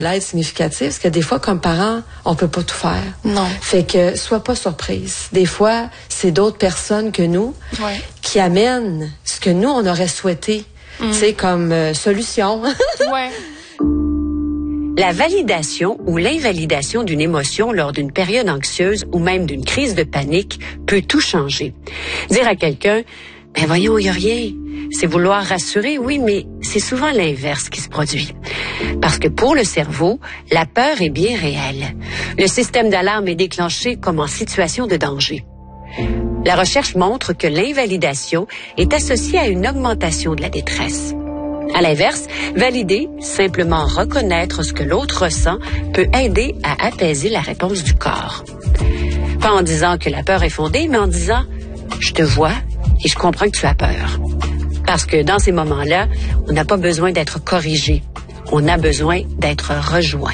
L'aide significative, parce que des fois, comme parents, on peut pas tout faire. Non. Fait que, sois pas surprise. Des fois, c'est d'autres personnes que nous qui amènent ce que nous, on aurait souhaité, tu sais, comme solution. Ouais. La validation ou l'invalidation d'une émotion lors d'une période anxieuse ou même d'une crise de panique peut tout changer. Dire à quelqu'un, ben voyons, il n'y a rien. C'est vouloir rassurer, oui, mais c'est souvent l'inverse qui se produit. Parce que pour le cerveau, la peur est bien réelle. Le système d'alarme est déclenché comme en situation de danger. La recherche montre que l'invalidation est associée à une augmentation de la détresse. À l'inverse, valider, simplement reconnaître ce que l'autre ressent, peut aider à apaiser la réponse du corps. Pas en disant que la peur est fondée, mais en disant « je te vois et je comprends que tu as peur ». Parce que dans ces moments-là, on n'a pas besoin d'être corrigé. On a besoin d'être rejoint.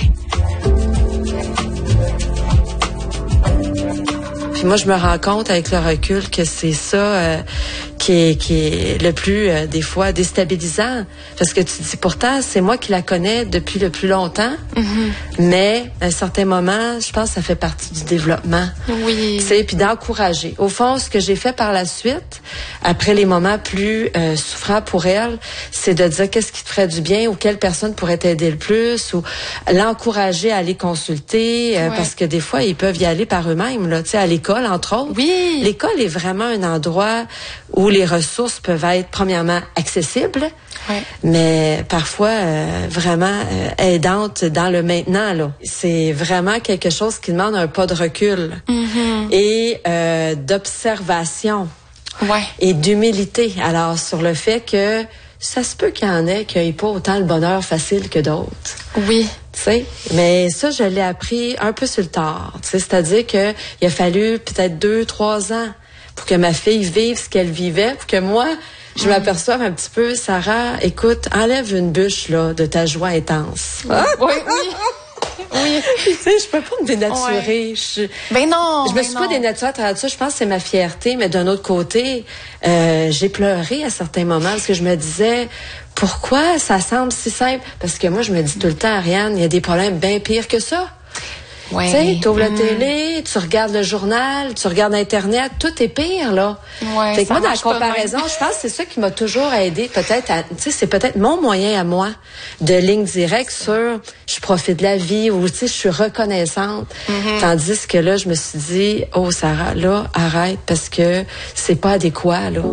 Puis moi, je me rends compte avec le recul que c'est ça qui est le plus, des fois, déstabilisant. Parce que tu dis, pourtant, c'est moi qui la connais depuis le plus longtemps. Mais, à un certain moment, je pense que ça fait partie du développement. Oui. Tu sais, puis d'encourager. Au fond, ce que j'ai fait par la suite, après les moments plus souffrants pour elle, c'est de dire qu'est-ce qui te ferait du bien ou quelle personne pourrait t'aider le plus ou l'encourager à aller consulter parce que des fois, ils peuvent y aller par eux-mêmes, là, tu sais, à l'école, entre autres. Oui. L'école est vraiment un endroit où les ressources peuvent être, premièrement, accessibles, mais parfois vraiment aidantes dans le maintenant, là. C'est vraiment quelque chose qui demande un pas de recul et d'observation et d'humilité. Alors, sur le fait que ça se peut qu'il y en ait qui n'aient pas autant le bonheur facile que d'autres. Oui. Tu sais, mais ça, je l'ai appris un peu sur le tard. Tu sais, c'est-à-dire que il a fallu peut-être 2-3 ans pour que ma fille vive ce qu'elle vivait, pour que moi, je m'aperçoive un petit peu, Sarah, écoute, enlève une bûche, là, de ta joie intense. Oui, oui. Oui. Tu sais, je peux pas me dénaturer. Ben non. Je me suis pas dénaturée à travers ça. Je pense que c'est ma fierté, mais d'un autre côté, j'ai pleuré à certains moments parce que je me disais, pourquoi ça semble si simple? Parce que moi, je me dis tout le temps, Ariane, il y a des problèmes bien pires que ça. Tu sais, tu ouvres la télé, tu regardes le journal, tu regardes Internet, tout est pire, là. Fait que moi, dans la comparaison, je pense que c'est ça qui m'a toujours aidé, peut-être, tu sais, c'est peut-être mon moyen à moi de ligne directe sur je profite de la vie ou, tu sais, je suis reconnaissante. Tandis que là, je me suis dit, oh, Sarah, là, arrête parce que c'est pas adéquat, là.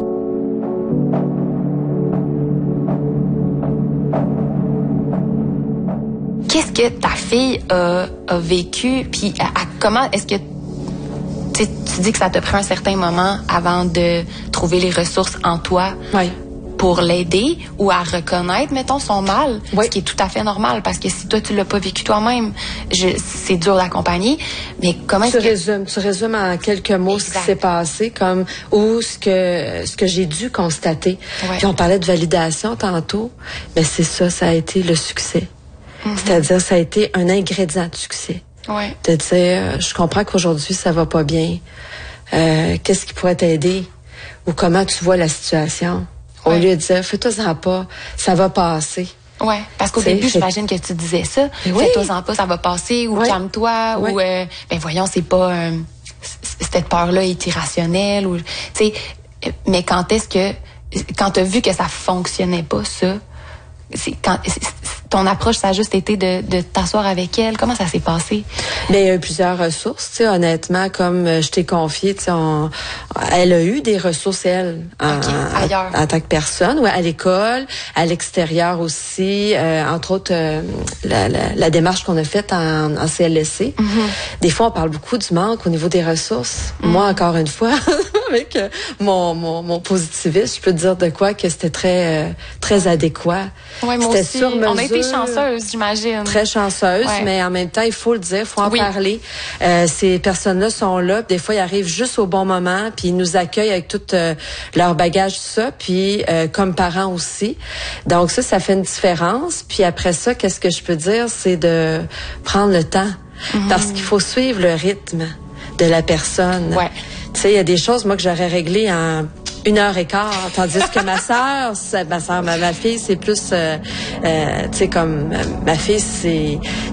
Qu'est-ce que ta fille a vécu, puis comment est-ce que tu dis que ça te prend un certain moment avant de trouver les ressources en toi pour l'aider ou à reconnaître, mettons, son mal, ce qui est tout à fait normal, parce que si toi, tu l'as pas vécu toi-même, c'est dur d'accompagner, mais comment tu résumes en quelques mots ce qui s'est passé, comme ou ce que j'ai dû constater. Puis on parlait de validation tantôt, mais c'est ça a été le succès. C'est-à-dire, ça a été un ingrédient de succès. De dire, je comprends qu'aujourd'hui, ça va pas bien. Qu'est-ce qui pourrait t'aider? Ou comment tu vois la situation? Au lieu de dire, fais-toi-en pas, ça va passer. Oui, parce qu'au début, j'imagine que tu disais ça. Fais-toi-en pas, ça va passer, ou calme-toi, ou ben voyons, c'est pas cette peur-là est irrationnelle, ou tu sais. Mais quand t'as vu que ça fonctionnait pas, ça, ton approche, ça a juste été de t'asseoir avec elle. Comment ça s'est passé? Bien, il y a eu plusieurs ressources, tu sais, honnêtement, comme je t'ai confié, tu sais, elle a eu des ressources, elle, ailleurs. En tant que personne, à l'école, à l'extérieur aussi, entre autres, la démarche qu'on a faite en CLSC. Des fois, on parle beaucoup du manque au niveau des ressources. Moi, encore une fois, avec mon positivisme, je peux te dire de quoi que c'était très, très adéquat. Oui, moi aussi. Sur mesure, on a été chanceuse, j'imagine. Très chanceuse, mais en même temps, il faut le dire, il faut en parler. Ces personnes-là sont là, des fois, ils arrivent juste au bon moment, puis ils nous accueillent avec tout leur bagage, tout ça, puis comme parents aussi. Donc ça fait une différence. Puis après ça, qu'est-ce que je peux dire, c'est de prendre le temps, parce qu'il faut suivre le rythme de la personne. Tu sais, il y a des choses, moi, que j'aurais réglées en 1h15, tandis que ma fille, c'est plus, tu sais, comme ma fille,